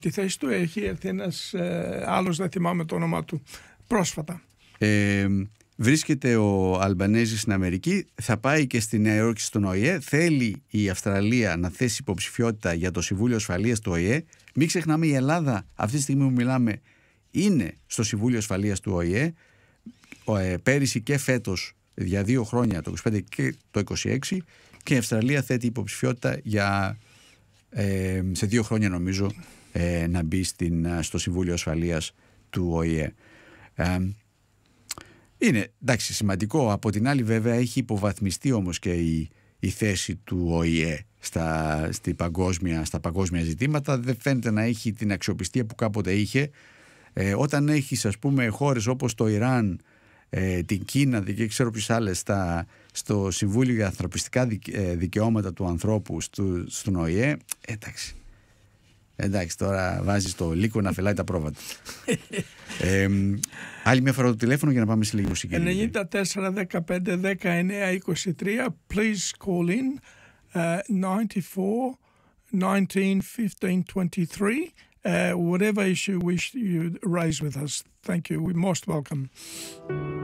Τη θέση του έχει έρθει ένας άλλος, δεν θυμάμαι το όνομα του, πρόσφατα. Βρίσκεται ο Αλμπανέζης στην Αμερική, θα πάει και στη Νέα Υόρκη στον ΟΗΕ. Θέλει η Αυστραλία να θέσει υποψηφιότητα για το Συμβούλιο Ασφαλείας του ΟΗΕ. Μην ξεχνάμε, η Ελλάδα αυτή τη στιγμή που μιλάμε είναι στο Συμβούλιο Ασφαλείας του ΟΗΕ. Πέρυσι και φέτος για 2 χρόνια, το 25 και το 26, και η Αυστραλία θέτει υποψηφιότητα για σε 2 χρόνια νομίζω να μπει στο Συμβούλιο Ασφαλείας του ΟΗΕ. Είναι εντάξει σημαντικό. Από την άλλη βέβαια έχει υποβαθμιστεί όμως και η θέση του ΟΗΕ στα παγκόσμια ζητήματα. Δεν φαίνεται να έχει την αξιοπιστία που κάποτε είχε. Όταν έχεις, ας πούμε, χώρες όπως το Ιράν, την Κίνα και ξέρω ποιες άλλες στο Συμβούλιο για Ανθρωπιστικά Δικαιώματα του Ανθρώπου στον ΟΗΕ, εντάξει, τώρα βάζεις το λύκο να φελάει τα πρόβατα. Άλλη μια φορά το τηλέφωνο για να πάμε σε λίγη μουσική. 94 15 19 23. Please call in 94 19 15 23. Whatever issue wish you raise with us. Thank you. We're most welcome.